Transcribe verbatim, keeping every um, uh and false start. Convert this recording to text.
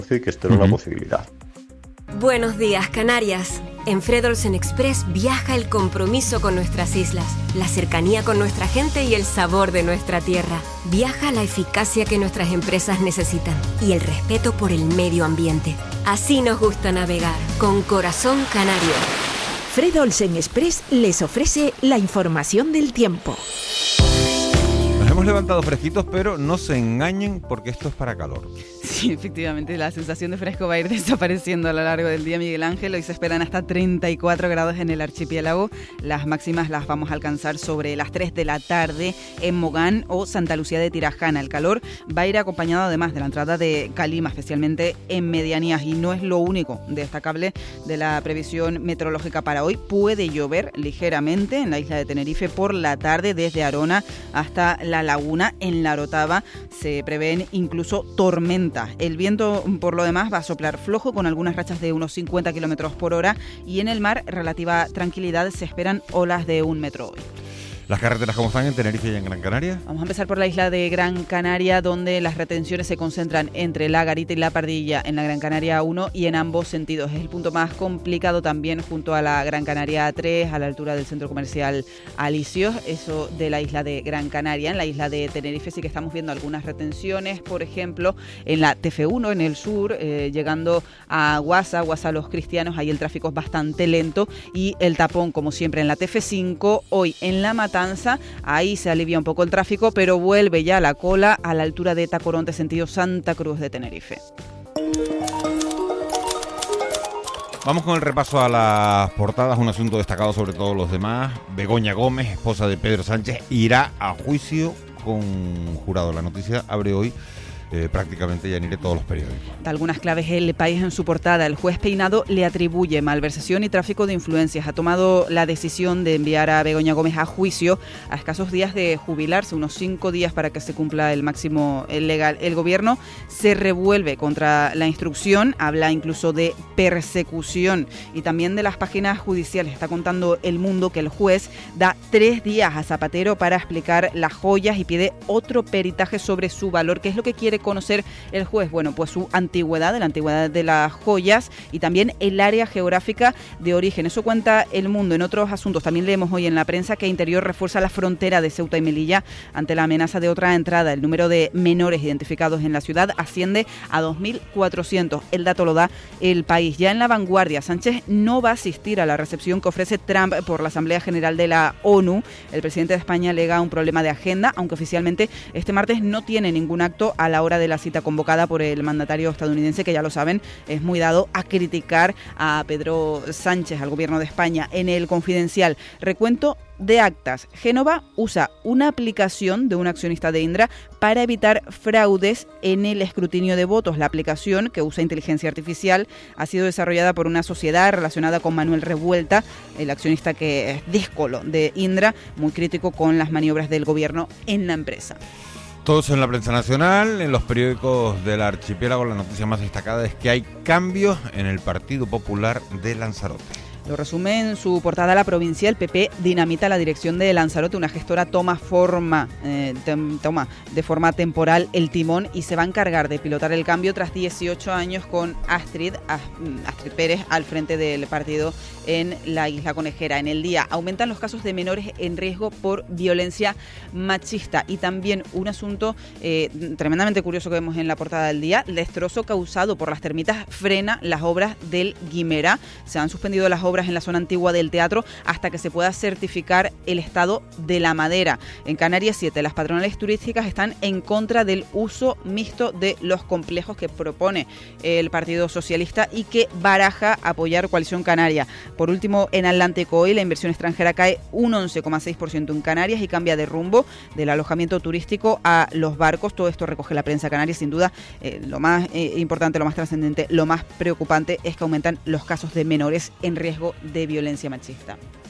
que esto era uh-huh. una posibilidad. Buenos días, Canarias. En Fred Olsen Express viaja el compromiso con nuestras islas, la cercanía con nuestra gente y el sabor de nuestra tierra. Viaja la eficacia que nuestras empresas necesitan y el respeto por el medio ambiente. Así nos gusta navegar, con corazón canario. Fred Olsen Express les ofrece la información del tiempo. Nos hemos levantado fresquitos, pero no se engañen porque esto es para calor. Sí, efectivamente, la sensación de fresco va a ir desapareciendo a lo largo del día, Miguel Ángel. Hoy se esperan hasta treinta y cuatro grados en el archipiélago. Las máximas las vamos a alcanzar sobre las tres de la tarde en Mogán o Santa Lucía de Tirajana. El calor va a ir acompañado además de la entrada de calima, especialmente en medianías. Y no es lo único destacable de la previsión meteorológica para hoy. Puede llover ligeramente en la isla de Tenerife por la tarde desde Arona hasta La Laguna. En La Orotava se prevén incluso tormentas. El viento, por lo demás, va a soplar flojo con algunas rachas de unos cincuenta kilómetros por hora y en el mar, relativa tranquilidad, se esperan olas de un metro hoy. ¿Las carreteras cómo están en Tenerife y en Gran Canaria? Vamos a empezar por la isla de Gran Canaria, donde las retenciones se concentran entre La Garita y La Pardilla en la Gran Canaria uno y en ambos sentidos. Es el punto más complicado también junto a la Gran Canaria tres, a la altura del centro comercial Alicios, eso de la isla de Gran Canaria. En la isla de Tenerife sí que estamos viendo algunas retenciones, por ejemplo, en la T F uno en el sur, eh, llegando a Guasa, Guasa Los Cristianos, ahí el tráfico es bastante lento y el tapón, como siempre, en la T F cinco, hoy en La Matanza. Ahí se alivia un poco el tráfico, pero vuelve ya la cola a la altura de Tacoronte, sentido Santa Cruz de Tenerife. Vamos con el repaso a las portadas, un asunto destacado sobre todos los demás. Begoña Gómez, esposa de Pedro Sánchez, irá a juicio con jurado. La noticia abre hoy Eh, prácticamente ya iré todos los periódicos. Da algunas claves El País en su portada. El juez Peinado le atribuye malversación y tráfico de influencias. Ha tomado la decisión de enviar a Begoña Gómez a juicio a escasos días de jubilarse, unos cinco días para que se cumpla el máximo legal. El gobierno se revuelve contra la instrucción, habla incluso de persecución y también de las páginas judiciales. Está contando El Mundo que el juez da tres días a Zapatero para explicar las joyas y pide otro peritaje sobre su valor. ¿Qué es lo que quiere conocer el juez? Bueno, pues su antigüedad, la antigüedad de las joyas y también el área geográfica de origen. Eso cuenta El Mundo. En otros asuntos también leemos hoy en la prensa que Interior refuerza la frontera de Ceuta y Melilla ante la amenaza de otra entrada. El número de menores identificados en la ciudad asciende a dos mil cuatrocientos. El dato lo da El País. Ya en La Vanguardia, Sánchez no va a asistir a la recepción que ofrece Trump por la Asamblea General de la ONU. El presidente de España alega un problema de agenda, aunque oficialmente este martes no tiene ningún acto a la hora de la cita convocada por el mandatario estadounidense, que ya lo saben, es muy dado a criticar a Pedro Sánchez, al gobierno de España. En El Confidencial, recuento de actas. Génova usa una aplicación de un accionista de Indra para evitar fraudes en el escrutinio de votos. La aplicación, que usa inteligencia artificial, ha sido desarrollada por una sociedad relacionada con Manuel Revuelta, el accionista que es díscolo de Indra, muy crítico con las maniobras del gobierno en la empresa. Todos en la prensa nacional, en los periódicos del archipiélago. La noticia más destacada es que hay cambios en el Partido Popular de Lanzarote. Lo resume en su portada La Provincia. El P P dinamita la dirección de Lanzarote. Una gestora toma forma eh, tem, toma de forma temporal el timón y se va a encargar de pilotar el cambio tras dieciocho años con Astrid, Astrid Pérez al frente del partido en la Isla Conejera. En El Día, aumentan los casos de menores en riesgo por violencia machista. Y también un asunto eh, tremendamente curioso que vemos en la portada del Día: destrozo causado por las termitas frena las obras del Guimerá. Se han suspendido las obras en la zona antigua del teatro hasta que se pueda certificar el estado de la madera. En Canarias siete, las patronales turísticas están en contra del uso mixto de los complejos que propone el Partido Socialista y que baraja apoyar Coalición Canaria. Por último, en Atlántico hoy, la inversión extranjera cae un once coma seis por ciento en Canarias y cambia de rumbo del alojamiento turístico a los barcos. Todo esto recoge la prensa canaria. Sin duda, eh, lo más eh, importante, lo más trascendente, lo más preocupante es que aumentan los casos de menores en riesgo de violencia machista.